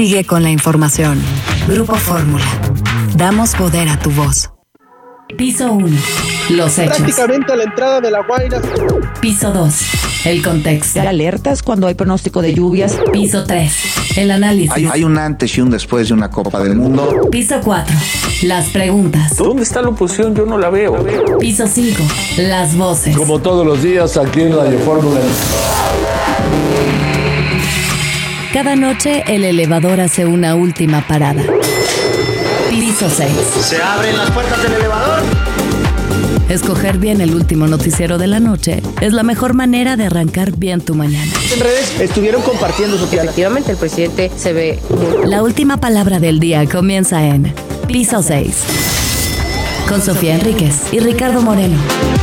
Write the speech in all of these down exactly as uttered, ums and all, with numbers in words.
Sigue con la información. Grupo Fórmula. Damos poder a tu voz. Piso uno. Los hechos. Prácticamente a la entrada de La Guaira. Piso dos. El contexto. Dar alertas cuando hay pronóstico de lluvias. Piso tres. El análisis. Hay, hay un antes y un después de una Copa del Mundo. Piso cuatro. Las preguntas. ¿Dónde está la oposición? Yo no la veo. Piso cinco. Las voces. Como todos los días aquí en Radio Fórmula. Cada noche el elevador hace una última parada. Piso seis. ¿Se abren las puertas del elevador? Escoger bien el último noticiero de la noche es la mejor manera de arrancar bien tu mañana. En redes estuvieron compartiendo su piano. Efectivamente, el presidente se ve muy... La última palabra del día comienza en Piso seis. Con Sofía Enríquez y Ricardo Moreno.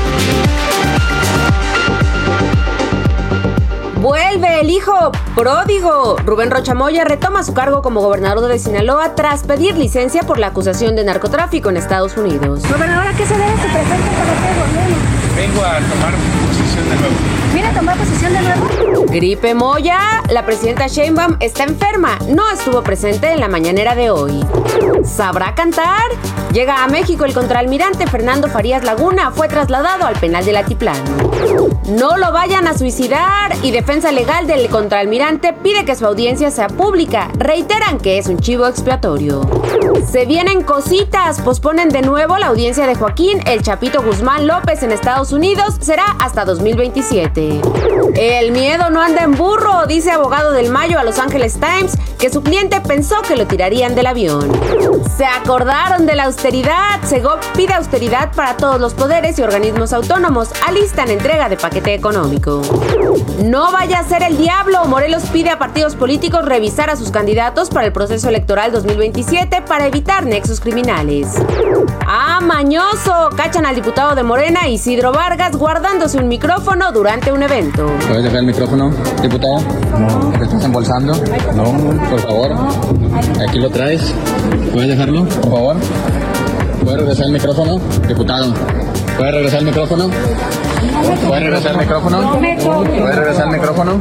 Vuelve el hijo pródigo. Rubén Rocha Moya retoma su cargo como gobernador de Sinaloa tras pedir licencia por la acusación de narcotráfico en Estados Unidos. Gobernador, ¿a qué se debe su presencia para el gobierno? Vengo a tomar posesión de nuevo. ¿Viene a tomar posesión de nuevo? Gripe Moya. La presidenta Sheinbaum está enferma. No estuvo presente en la mañanera de hoy. ¿Sabrá cantar? Llega a México el contraalmirante Fernando Farías Laguna. Fue trasladado al penal del Altiplano. No lo vayan a suicidar. Y Defensa Legal del contraalmirante pide que su audiencia sea pública. Reiteran que es un chivo expiatorio. Se vienen cositas. Posponen de nuevo la audiencia de Joaquín El Chapito Guzmán López en Estados Unidos. Será hasta dos mil veintisiete. El miedo no anda en burro, dice abogado del Mayo a Los Angeles Times, que su cliente pensó que lo tirarían del avión. Se acordaron de la austeridad. Segov pide austeridad para todos los poderes y organismos autónomos. Alistan entrega de paquete económico. No vaya a ser el diablo. Morelos pide a partidos políticos revisar a sus candidatos para el proceso electoral dos mil veintisiete para evitar nexos criminales. ¡Ah, mañoso! Cachan al diputado de Morena, Isidro Vargas, guardándose un micrófono durante un evento. ¿Puedes dejar el micrófono, diputado? No. ¿Te estás embolsando? No. Por favor. Aquí lo traes. ¿Puedes dejarlo, por favor? ¿Puedes regresar el micrófono, diputado? ¿Puedes regresar el micrófono? ¿Puedes regresar el micrófono? ¿Puedes regresar el micrófono?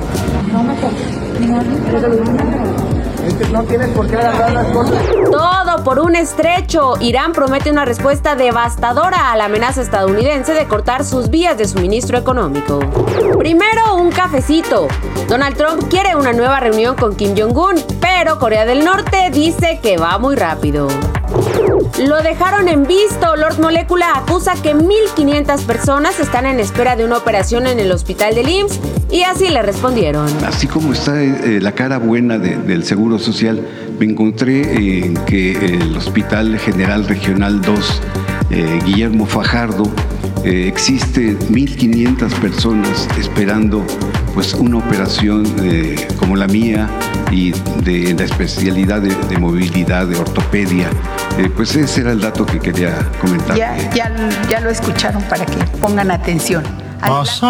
No tienes por qué agarrar las cosas. Todo por un estrecho. Irán promete una respuesta devastadora a la amenaza estadounidense de cortar sus vías de suministro económico. Primero, un cafecito. Donald Trump quiere una nueva reunión con Kim Jong-un, pero Corea del Norte dice que va muy rápido. Lo dejaron en visto. Lord Molecula acusa que mil quinientas personas están en espera de una operación en el hospital del I M S S y así le respondieron. Así como está eh, la cara buena de, del Seguro Social, me encontré en eh, que el Hospital General Regional dos, eh, Guillermo Fajardo, eh, existe mil quinientas personas esperando pues una operación eh, como la mía y de la especialidad de, de movilidad, de ortopedia. Eh, pues ese era el dato que quería comentar. Ya, ya, ya lo escucharon para que pongan atención.